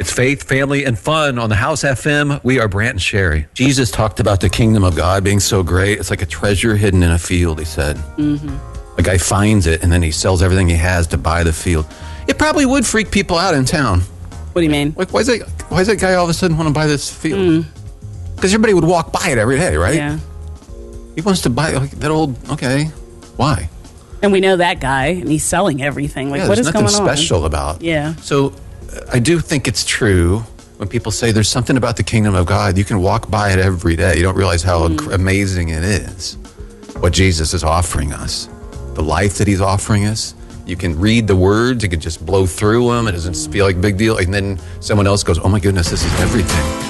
It's Faith, Family, and Fun on the House FM. We are Brant and Sherry. Jesus talked about the kingdom of God being so great. It's like a treasure hidden in a field, he said. A guy finds it, and then he sells everything he has to buy the field. It probably would freak people out in town. What do you mean? Like, why does that guy all of a sudden want to buy this field? Because everybody would walk by it every day, right? Yeah. He wants to buy that old, okay, why? And we know that guy, and he's selling everything. Like, what is going on? There's nothing special about. Yeah. So I do think it's true when people say there's something about the kingdom of God. You can walk by it every day. You don't realize how amazing it is, what Jesus is offering us, the life that he's offering us. You can read the words. You can just blow through them. It doesn't feel like a big deal. And then someone else goes, oh, my goodness, this is everything.